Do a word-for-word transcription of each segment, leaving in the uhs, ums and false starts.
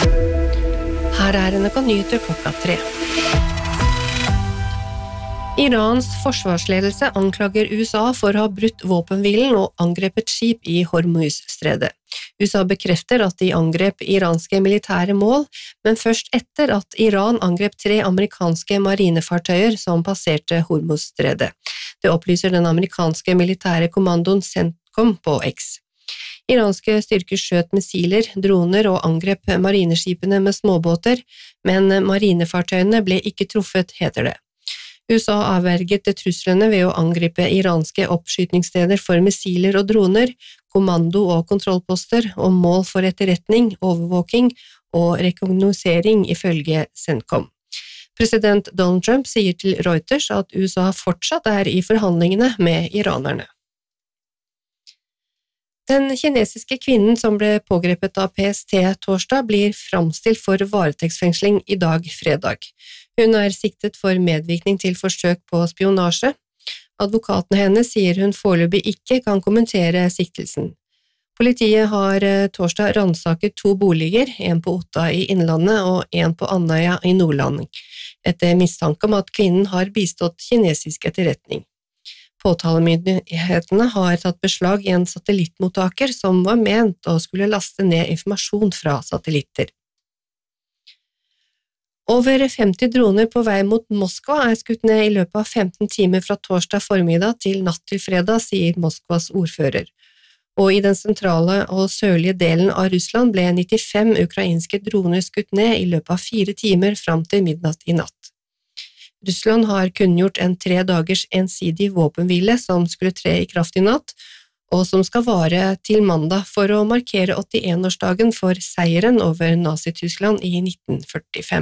Her er N R K Nyheter klokka tre. Irans forsvarsledelse anklager U S A for å ha brutt våpenhvilen og angrepet skip i Hormuz-stredet. U S A bekrefter at de angrep iranske militære mål, men først etter at Iran angrep tre amerikanske marinefartøyer som passerte Hormuz-stredet. Det opplyser den amerikanske militære kommandoen CENTCOM på X. Iranske styrker skjøt missiler, droner og angrep marineskipene med småbåter, men marinefartøyene ble ikke truffet, heter det. U S A avverget truslene ved å angripe iranske oppskytningssteder for missiler og droner, kommando- og kontrollposter og mål for etterretning, overvåking og rekognosering ifølge CENTCOM. President Donald Trump sier til Reuters at U S A fortsatt er i forhandlingene med iranerne. Den kinesiske kvinnen som ble pågrepet av P S T torsdag blir framstilt for varetektsfengsling i dag fredag. Hun er siktet for medvirkning til forsøk på spionasje. Advokaten hennes sier hun foreløpig ikke kan kommentere siktelsen. Politiet har torsdag ransaket to boliger, en på Otta i Innlandet og en på Andøya i Nordland, etter mistanke om at kvinnen har bistått kinesisk etterretning. Påtalemyndighetene har tatt beslag i en satellittmottaker som var ment å skulle laste ned informasjon fra satellitter. Over femti droner på vei mot Moskva er skutt ned i løpet av femten timer fra torsdag formiddag til natt til fredag, sier Moskvas ordfører. Og i den sentrale og sørlige delen av Russland ble nittifem ukrainske droner skutt ned i løpet av fire timer fram til midnatt i natt. Russland har kunngjort en tre dagers ensidig våpenhvile som skulle tre i kraft i natt, og som skal vare til mandag for å markere åttien-årsdagen for seieren over Nazi-Tyskland i nitten førtifem.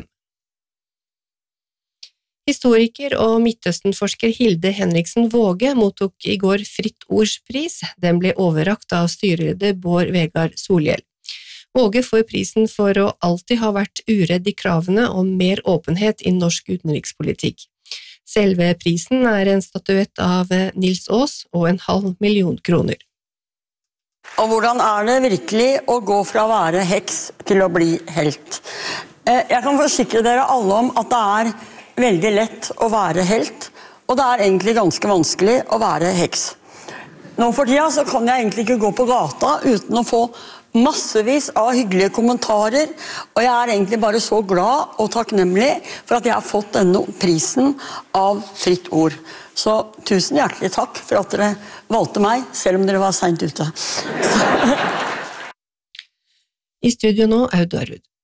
Historiker og Midtøsten-forsker Hilde Henriksen Våge mottok i går Fritt Ords pris. Den ble overrakt av styreleder Bård Vegar Solhjell. Våge får prisen for å alltid ha vært uredd i kravene om mer åpenhet i norsk utenrikspolitikk. Selve prisen er en statuett av Nils Aas og en halv million kroner. Og hvordan er det virkelig å gå fra å være heks til å bli helt? Jeg kan forsikre dere alle om at det er veldig lett å være helt, og det er egentlig ganske vanskelig å være heks. Nå for tida så kan jeg egentlig ikke gå på gata uten å få massevis av hyggelige kommentarer, og jeg er egentlig bare så glad og takknemlig for at jeg har fått denne prisen av Fritt Ord. Så tusen hjertelig takk for at dere valgte meg, selv om dere var sent ute. I studio nå, Aud Arud.